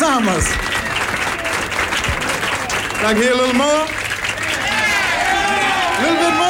Thomas. Like to hear a little more? A little bit more?